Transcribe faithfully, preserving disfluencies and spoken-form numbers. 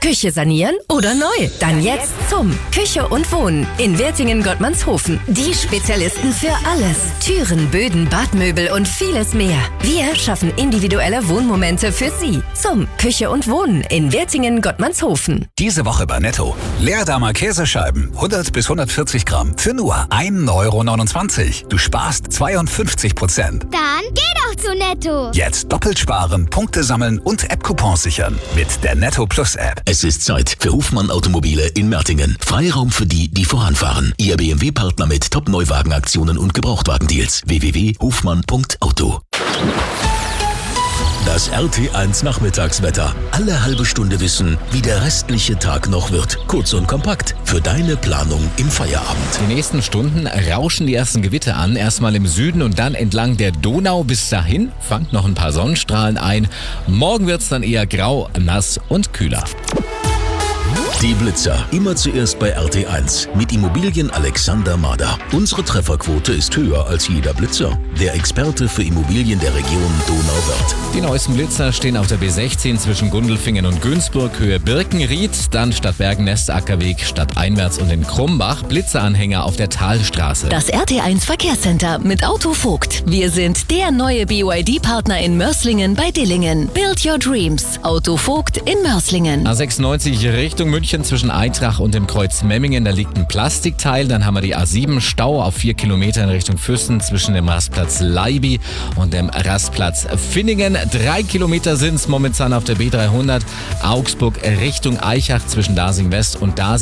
Küche sanieren oder neu? Dann jetzt zum Küche und Wohnen in Wertingen-Gottmanshofen. Die Spezialisten für alles. Türen, Böden, Badmöbel und vieles mehr. Wir schaffen individuelle Wohnmomente für Sie. Zum Küche und Wohnen in Wertingen-Gottmanshofen. Diese Woche bei Netto. Leerdamer Käsescheiben, hundert bis hundertvierzig Gramm, für nur ein Euro neunundzwanzig. Du sparst zweiundfünfzig Prozent. Dann geh doch zu Netto. Jetzt doppelt sparen, Punkte sammeln und App-Coupons sichern mit der Netto Plus App. Es ist Zeit für Hofmann Automobile in Mertingen. Freiraum für die, die voranfahren. Ihr B M W-Partner mit Top-Neuwagenaktionen und Gebrauchtwagendeals. w w w punkt hofmann punkt auto. Das R T eins Nachmittagswetter. Alle halbe Stunde wissen, wie der restliche Tag noch wird. Kurz und kompakt für deine Planung im Feierabend. Die nächsten Stunden rauschen die ersten Gewitter an. Erstmal im Süden und dann entlang der Donau. Bis dahin fangt noch ein paar Sonnenstrahlen ein. Morgen wird's dann eher grau, nass und kühler. Die Blitzer. Immer zuerst bei R T eins. Mit Immobilien Alexander Mader. Unsere Trefferquote ist höher als jeder Blitzer. Der Experte für Immobilien der Region Donauwörth. Die neuesten Blitzer stehen auf der B sechzehn zwischen Gundelfingen und Günzburg, Höhe Birkenried. Dann Stadtbergen-Nestackerweg, stadteinwärts und in Krumbach. Blitzeranhänger auf der Talstraße. Das R T eins Verkehrscenter mit Autovogt. Wir sind der neue B Y D-Partner in Mörslingen bei Dillingen. Build your dreams. Autovogt in Mörslingen. A sechsundneunzig Richtung München zwischen Eintrach und dem Kreuz Memmingen, da liegt ein Plastikteil. Dann haben wir die A sieben Stau auf vier Kilometer in Richtung Füssen zwischen dem Rastplatz Leiby und dem Rastplatz Finningen. Drei Kilometer sind es momentan auf der B dreihundert Augsburg Richtung Eichach zwischen Dasing West und Dasing.